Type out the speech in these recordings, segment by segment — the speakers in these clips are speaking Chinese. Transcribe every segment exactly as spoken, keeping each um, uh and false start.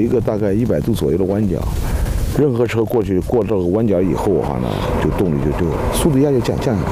一个大概一百度左右的弯角，任何车过去过这个弯角以后的话呢，就动力就就速度一下就降降下来。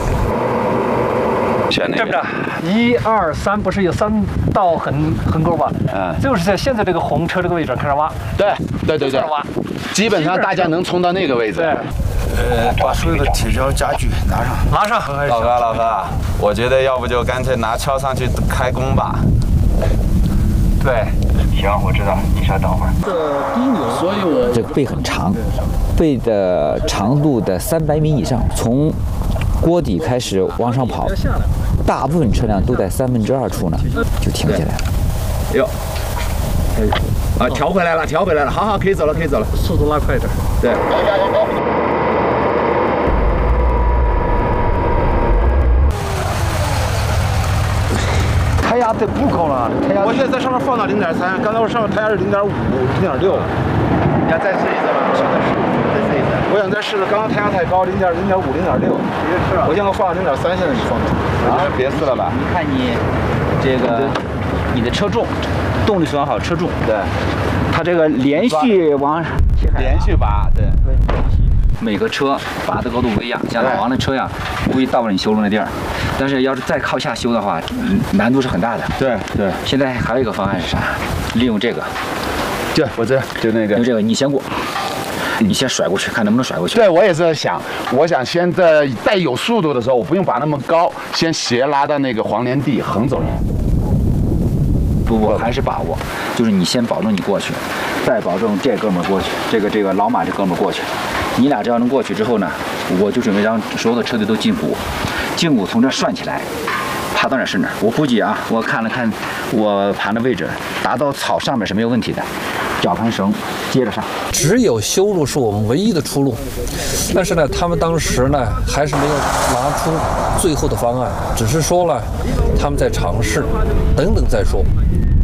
对不对？一二三，不是有三道横横沟吧？嗯，就是在现在这个红车这个位置开始挖。 对对对对， 挖， 基本上大家能冲到那个位置。 对。 呃，把所有的铁胶家具拿上， 拿上。 老哥，老哥，我觉得要不就干脆拿锹上去开工吧。 对， 行，我知道，你稍等会儿。 所以我这个背很长，背的长度的三百米以上，从锅底开始往上跑，大部分车辆都在三分之二处呢就停下来了。 哟，啊，调回来了，调回来了，好好，可以走了，可以走了， 速度拉快一点。 对。 胎压太不高了，胎压。我现在在上面放到零点三，刚才我上面胎压是零点五、零点六。 你要再试一次吗？现在试，再试一次。 我想再试试，刚刚胎压太高，零点零点五、零点六。别试了。我现在放到零点三，现在你放的。 啊，别试了吧。 你看你这个你的车重，动力损耗车重， 对， 它这个连续往连续拔，对。 每个车拔的高度不一样，像老王的车呀，估计到不了你修路那地儿。但是要是再靠下修的话，难度是很大的。 对对。 现在还有一个方案是啥？利用这个， 对，我这就那个， 用这个你先过，你先甩过去，看能不能甩过去。 对，我也是在想，我想先在带有速度的时候，我不用拔那么高，先斜拉到那个黄连地横走。 不不，还是把握，就是你先保证你过去，再保证这哥们儿过去，这个这个老马这哥们儿过去。你俩只要能过去之后呢，我就准备让所有的车队都进谷，进谷从这涮起来，爬到哪是哪。我估计啊，我看了看我盘的位置，达到草上面是没有问题的。绞盘绳接着上。 只有修路是我们唯一的出路，但是呢，他们当时呢还是没有拿出最后的方案，只是说了他们在尝试，等等再说。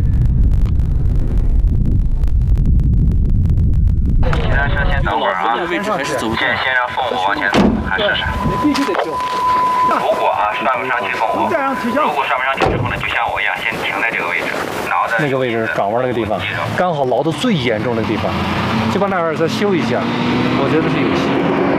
先等会儿啊，先先让凤舞往前走，还试试。你必须得停。如果啊上不上去凤舞，如果上不上去之后呢，就像我一样，先停在这个位置，挠在那个位置转弯那个地方，刚好挠到最严重的地方，就把那儿再修一下，我觉得是有戏。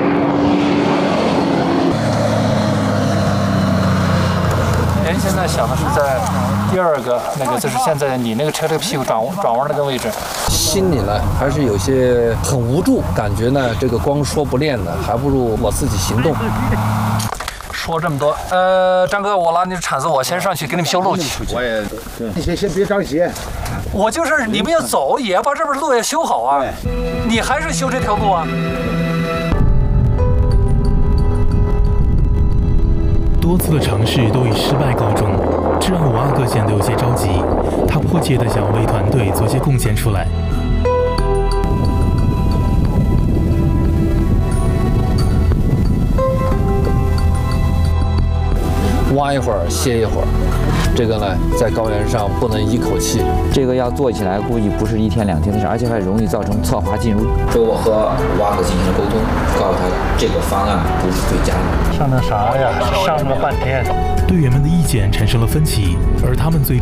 您现在想的是在第二个那个，就是现在你那个车这个屁股转转弯那个位置， 心里呢还是有些很无助，感觉呢这个光说不练呢，还不如我自己行动。 说这么多，呃，张哥，我拉你的铲子，我先上去给你们修路去。 我也， 你先先别着急， 我就是你们要走，也要把这边路也修好啊。你还是修这条路啊？ 多次的尝试都以失败告终，这让我阿哥显得有些着急。他迫切地想要为团队做些贡献出来。 挖一会儿，歇一会儿。这个呢，在高原上不能一口气。 这个要做起来，估计不是一天两天的事，而且还容易造成侧滑进入。 所以我和蛙哥进行了沟通，告诉他这个方案不是最佳的。 上那啥呀？上了半天。 队员们的意见产生了分歧，而他们最